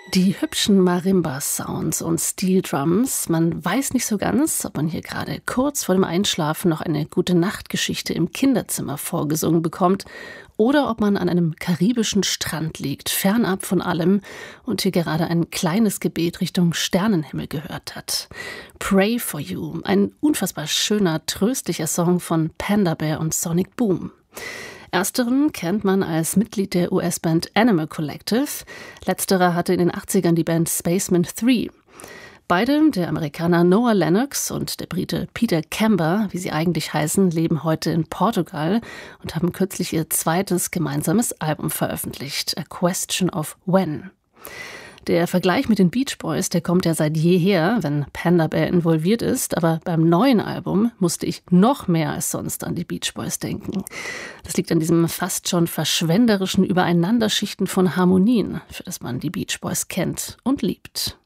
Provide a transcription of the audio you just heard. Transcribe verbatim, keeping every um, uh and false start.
Die hübschen Marimba-Sounds und Steel-Drums. Man weiß nicht so ganz, ob man hier gerade kurz vor dem Einschlafen noch eine Gute-Nacht-Geschichte im Kinderzimmer vorgesungen bekommt oder ob man an einem karibischen Strand liegt, fernab von allem und hier gerade ein kleines Gebet Richtung Sternenhimmel gehört hat. Pray for You, ein unfassbar schöner, tröstlicher Song von Panda Bear und Sonic Boom. Ersteren kennt man als Mitglied der U S-Band Animal Collective. Letzterer hatte in den achtzigern die Band Spacemen drei. Beide, der Amerikaner Noah Lennox und der Brite Peter Kember, wie sie eigentlich heißen, leben heute in Portugal und haben kürzlich ihr zweites gemeinsames Album veröffentlicht, A Question of When. Der Vergleich mit den Beach Boys, der kommt ja seit jeher, wenn Panda Bear involviert ist, aber beim neuen Album musste ich noch mehr als sonst an die Beach Boys denken. Das liegt an diesem fast schon verschwenderischen Übereinanderschichten von Harmonien, für das man die Beach Boys kennt und liebt.